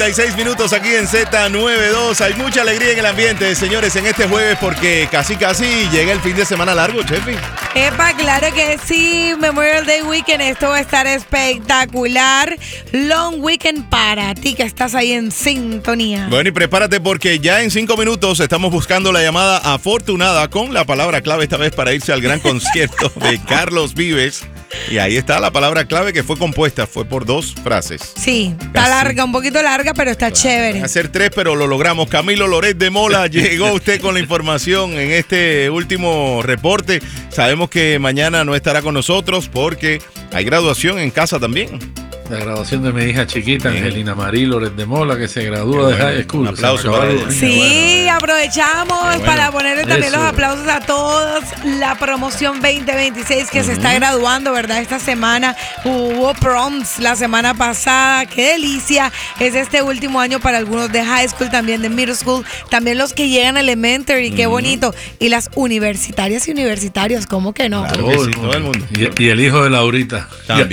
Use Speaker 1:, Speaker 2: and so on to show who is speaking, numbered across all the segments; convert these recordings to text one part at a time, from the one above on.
Speaker 1: 9:36 aquí en Z92. Hay mucha alegría en el ambiente, señores, en este jueves porque casi llega el fin de semana largo, Chefi.
Speaker 2: Epa, claro que sí. Memorial Day Weekend, esto va a estar espectacular. Long Weekend para ti que estás ahí en sintonía.
Speaker 1: Bueno, y prepárate porque ya en 5 minutos estamos buscando la llamada afortunada con la palabra clave esta vez para irse al gran concierto de Carlos Vives. Y ahí está la palabra clave que fue compuesta, fue por 2 frases.
Speaker 2: Sí, está larga, un poquito larga, pero está chévere.
Speaker 1: Van a ser 3, pero lo logramos. Camilo Loret de Mola, llegó usted con la información en este último reporte. Sabemos que mañana no estará con nosotros porque hay graduación en casa también.
Speaker 3: La graduación de mi hija chiquita, Angelina Marí Loret de Mola, que se gradúa de high school.
Speaker 1: Un aplauso para ella.
Speaker 2: Sí, aprovechamos para ponerle también los aplausos a todos. La promoción 2026 que se está graduando, ¿verdad? Esta semana hubo proms la semana pasada. ¡Qué delicia! Es este último año para algunos de high school, también de middle school, también los que llegan a elementary. ¡Qué bonito! Y las universitarias y universitarios, ¿cómo que no?
Speaker 1: Claro que sí, todo el mundo.
Speaker 3: Y el hijo de Laurita.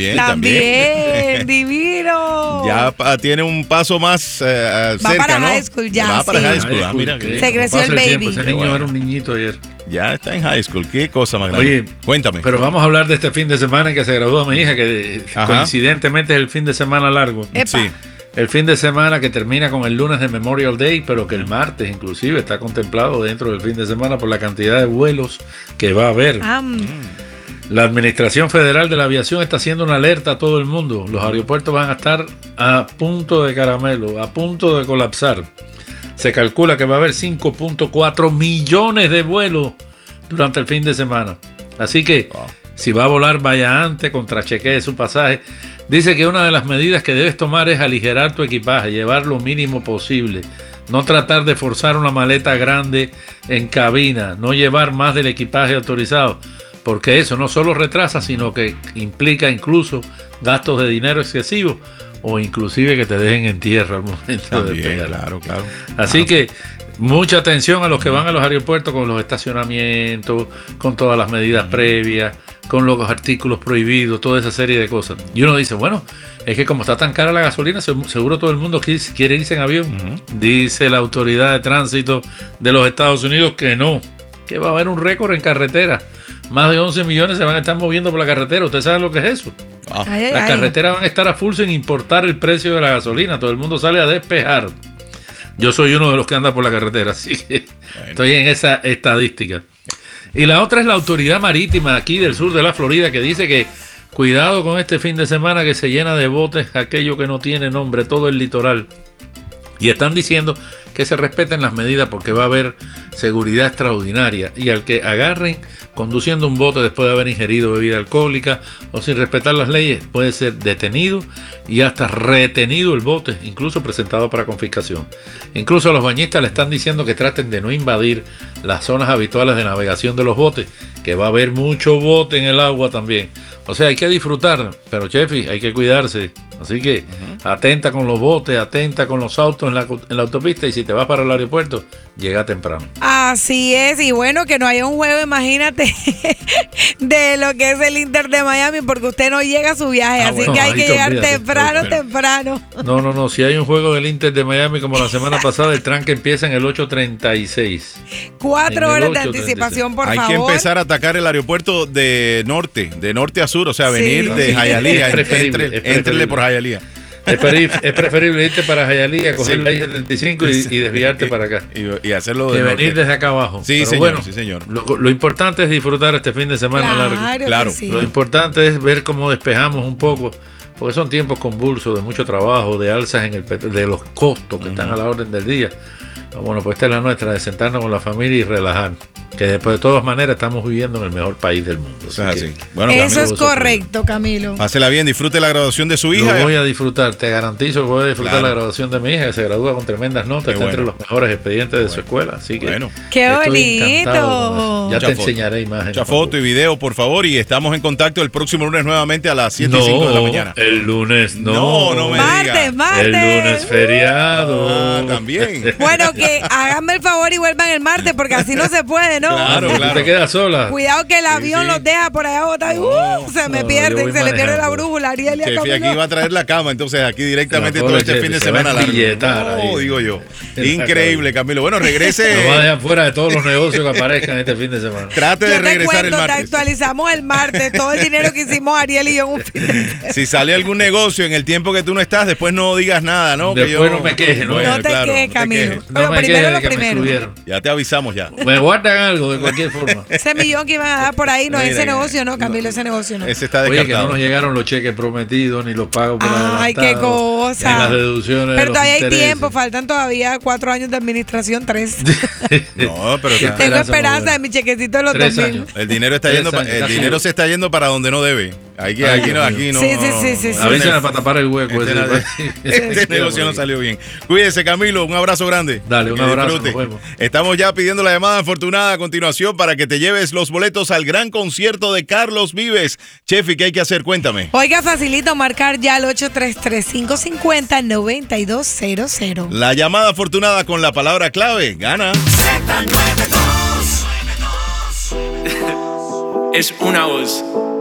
Speaker 2: También. Divino.
Speaker 1: Ya tiene un paso más cerca,
Speaker 2: para
Speaker 1: ¿no?
Speaker 2: high school ya.
Speaker 1: Va para high school. Mira,
Speaker 2: se creció el baby.
Speaker 3: Ese niño era un niñito ayer.
Speaker 1: Ya está en high school. Qué cosa más grande.
Speaker 3: Oye,
Speaker 1: cuéntame.
Speaker 3: Pero vamos a hablar de este fin de semana en que se graduó mi hija, que coincidentemente es el fin de semana largo.
Speaker 2: Epa.
Speaker 1: Sí.
Speaker 3: El fin de semana que termina con el lunes de Memorial Day, pero que el martes inclusive está contemplado dentro del fin de semana por la cantidad de vuelos que va a haber. La Administración Federal de la Aviación está haciendo una alerta a todo el mundo. Los aeropuertos van a estar a punto de caramelo, a punto de colapsar. Se calcula que va a haber 5.4 millones de vuelos durante el fin de semana. Así que, si va a volar, vaya antes, contrachequee su pasaje. Dice que una de las medidas que debes tomar es aligerar tu equipaje, llevar lo mínimo posible. No tratar de forzar una maleta grande en cabina, no llevar más del equipaje autorizado. Porque eso no solo retrasa, sino que implica incluso gastos de dinero excesivos o inclusive que te dejen en tierra al momento de despegar.
Speaker 1: Claro.
Speaker 3: Así que mucha atención a los que van a los aeropuertos con los estacionamientos, con todas las medidas previas, con los artículos prohibidos, toda esa serie de cosas. Y uno dice, bueno, es que como está tan cara la gasolina, seguro todo el mundo quiere irse en avión. Dice la autoridad de tránsito de los Estados Unidos que no, que va a haber un récord en carretera. Más de 11 millones se van a estar moviendo por la carretera. ¿Usted sabe lo que es eso? Las carreteras van a estar a full sin importar el precio de la gasolina. Todo el mundo sale a despejar. Yo soy uno de los que anda por la carretera, así que estoy en esa estadística. Y la otra es la autoridad marítima aquí del sur de la Florida, que dice que cuidado con este fin de semana que se llena de botes, aquello que no tiene nombre, todo el litoral. Y están diciendo que se respeten las medidas porque va a haber seguridad extraordinaria. Y al que agarren conduciendo un bote después de haber ingerido bebida alcohólica o sin respetar las leyes, puede ser detenido y hasta retenido el bote, incluso presentado para confiscación. Incluso a los bañistas le están diciendo que traten de no invadir las zonas habituales de navegación de los botes, que va a haber mucho bote en el agua también. O sea, hay que disfrutar, pero Chefi, hay que cuidarse. Así que atenta con los botes, atenta con los autos en la autopista, y si te vas para el aeropuerto, llega temprano.
Speaker 2: Así es, y bueno, que no haya un juego, imagínate, de lo que es el Inter de Miami, porque usted no llega a su viaje, así que hay que llegar temprano.
Speaker 3: No, si hay un juego del Inter de Miami como la semana pasada, el tranque empieza en el 8:36.
Speaker 2: 4 horas de anticipación, por favor.
Speaker 1: Hay que empezar a atacar el aeropuerto de norte a sur, o sea, venir de Hialeah, entrele por Hialeah.
Speaker 3: Es preferible irte para Hialeah, coger la I-75 y desviarte para acá.
Speaker 1: Y hacerlo
Speaker 3: que venir desde acá abajo.
Speaker 1: Sí,
Speaker 3: pero
Speaker 1: señor,
Speaker 3: bueno,
Speaker 1: sí, señor.
Speaker 3: Lo importante es disfrutar este fin de semana largo.
Speaker 1: Claro.
Speaker 2: Sí.
Speaker 3: Lo importante es ver cómo despejamos un poco, porque son tiempos convulsos de mucho trabajo, de alzas en de los costos que están a la orden del día. Bueno, pues esta es la nuestra, de sentarnos con la familia y relajar. Que después de todas maneras estamos viviendo en el mejor país del mundo.
Speaker 1: Bueno,
Speaker 2: eso es correcto, Camilo.
Speaker 1: Pásela bien, disfrute la graduación de su hija.
Speaker 3: Lo voy a disfrutar, te garantizo que voy a disfrutar la graduación de mi hija, que se gradúa con tremendas notas, está entre los mejores expedientes de su escuela. Así que
Speaker 2: ¡qué bonito!
Speaker 3: Ya te enseñaré imágenes.
Speaker 1: Mucha foto y video, por favor, y estamos en contacto el próximo lunes nuevamente a las 7:05 de la mañana.
Speaker 3: El lunes no.
Speaker 1: No me diga.
Speaker 2: Martes.
Speaker 3: El lunes feriado.
Speaker 1: También.
Speaker 2: Bueno, que háganme el favor y vuelvan el martes, porque así no se puede, ¿no?
Speaker 1: Claro, claro.
Speaker 3: Te quedas sola.
Speaker 2: Cuidado que el avión los deja por allá botados y se me pierden, se le pierde la brújula. Ariel y a
Speaker 1: Chefi, aquí va a traer la cama, entonces aquí directamente todo este fin de semana largo. No, digo yo. Increíble, Camilo. Bueno, regrese.
Speaker 3: Nos va a dejar fuera de todos los negocios que aparezcan este fin de semana.
Speaker 1: Trate de regresar el martes.
Speaker 2: Te actualizamos el martes todo el dinero que hicimos Ariel y yo en un fin de semana.
Speaker 1: Si sale algún negocio en el tiempo que tú no estás, después no digas nada, ¿no?
Speaker 3: Después no me quejes, ¿no?
Speaker 2: No te quejes, Camilo.
Speaker 3: No me quejes de que me excluyeron.
Speaker 1: Ya te avisamos ya.
Speaker 3: Me guardan algo de cualquier forma.
Speaker 2: Ese millón que iban a dar por ahí, no, ese negocio no, Camilo, ese negocio no.
Speaker 1: Ese está
Speaker 3: descartado. Oye, que no nos llegaron los cheques prometidos, ni los pagos por adelantado.
Speaker 2: Ay, qué cosa.
Speaker 3: Ni las deducciones.
Speaker 2: Pero todavía hay tiempo, faltan todavía 4 años de administración, 3.
Speaker 1: No, pero
Speaker 2: tengo esperanza de mi chequecito de los 2000.
Speaker 1: El dinero está yendo, el dinero se está yendo para donde no debe. Aquí no.
Speaker 2: Sí.
Speaker 3: Avísenme para tapar el hueco.
Speaker 1: Este negocio no salió bien. Cuídese, Camilo. Un abrazo grande.
Speaker 3: Dale, un abrazo.
Speaker 1: Estamos ya pidiendo la llamada afortunada a continuación para que te lleves los boletos al gran concierto de Carlos Vives. Chefi, ¿qué hay que hacer? Cuéntame.
Speaker 2: Oiga, facilito marcar ya al 833-550-9200.
Speaker 1: La llamada afortunada con la palabra clave gana.
Speaker 4: Z92. Es una voz.